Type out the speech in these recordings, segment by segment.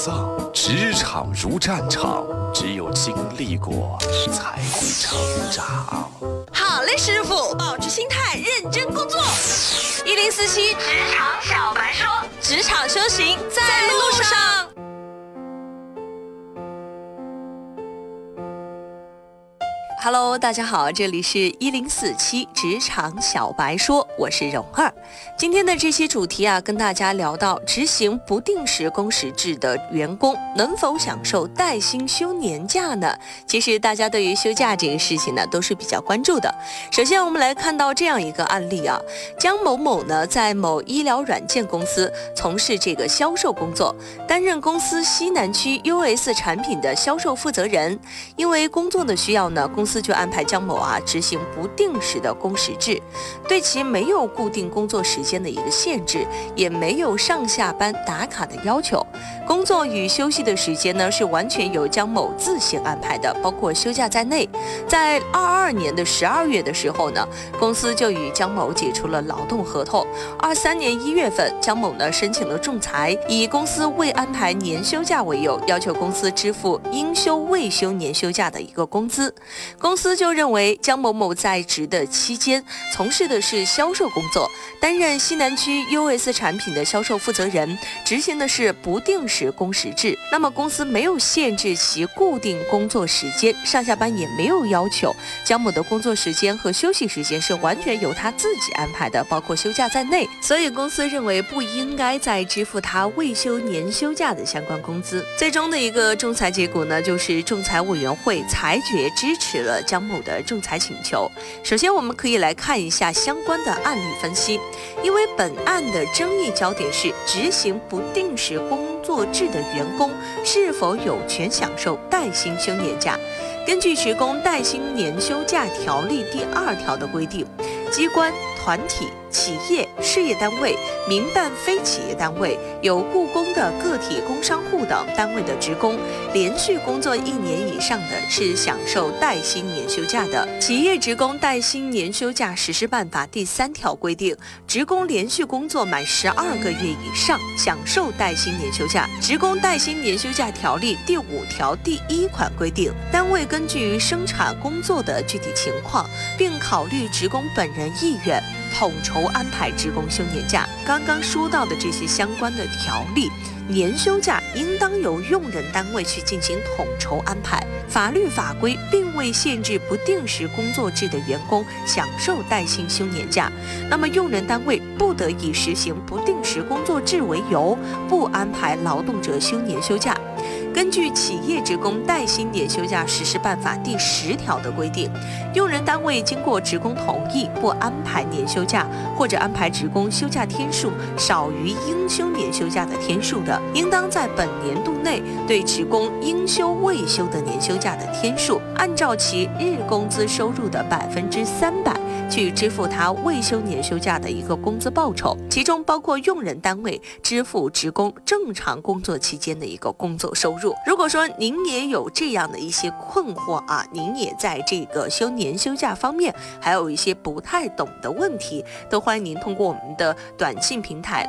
丧。职场如战场，只有经历过才会成长。 好嘞，师傅，保持心态，认真工作。1047职场小白说，职场修行在路上。Hello， 大家好，这里是1047职场小白说，我是蓉儿。今天的这期主题啊，跟大家聊到执行不定时工时制的员工能否享受带薪休年假呢？其实大家对于休假这个事情呢，都是比较关注的。首先我们来看到这样一个案例啊，江某某呢，在某医疗软件公司从事这个销售工作，担任公司西南区 US 产品的销售负责人。因为工作的需要呢，公司就安排江某执行不定时的工时制，对其没有固定工作时间的一个限制，也没有上下班打卡的要求。工作与休息的时间呢，是完全由江某自行安排的，包括休假在内。在22年的12月的时候呢，公司就与江某解除了劳动合同。23年1月份，江某呢申请了仲裁，以公司未安排年休假为由，要求公司支付应休未休年休假的一个工资。公司就认为江某某在职的期间从事的是销售工作，担任西南区 US 产品的销售负责人，执行的是不定时工时制。那么公司没有限制其固定工作时间，上下班也没有要求，江某的工作时间和休息时间是完全由他自己安排的，包括休假在内。所以公司认为不应该再支付他未休年休假的相关工资。最终的一个仲裁结果呢，就是仲裁委员会裁决支持了江某的仲裁请求。首先我们可以来看一下相关的案例分析。因为本案的争议焦点是执行不定时工作制的员工是否有权享受带薪休年假。根据《职工带薪年休假条例》第2条的规定，机关、团体、企业、事业单位、民办非企业单位、有雇工的个体工商户等单位的职工，连续工作1年以上的，是享受带薪年休假的。企业职工带薪年休假实施办法第3条规定，职工连续工作满12个月以上，享受带薪年休假。职工带薪年休假条例第5条第1款规定，单位根据生产工作的具体情况，并考虑职工本人意愿，统筹安排职工休年假。刚刚说到的这些相关的条例，年休假应当由用人单位去进行统筹安排。法律法规并未限制不定时工作制的员工享受带薪休年假，那么用人单位不得以实行不定时工作制为由，不安排劳动者休年休假。根据《企业职工带薪年休假实施办法》第10条的规定，用人单位经过职工同意不安排年休假，或者安排职工休假天数少于应休年休假的天数的，应当在本年度内对职工应休未休的年休假的天数，按照其日工资收入的300%去支付他未休年休假的一个工资报酬，其中包括用人单位支付职工正常工作期间的一个工作收入。如果说您也有这样的一些困惑您也在这个休年休假方面还有一些不太懂的问题，都欢迎您通过我们的短信平台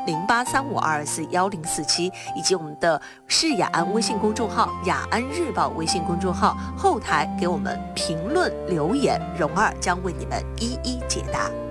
0835241047以及我们的是雅安微信公众号、雅安日报微信公众号后台给我们评论留言，蓉儿将为你们一一解答。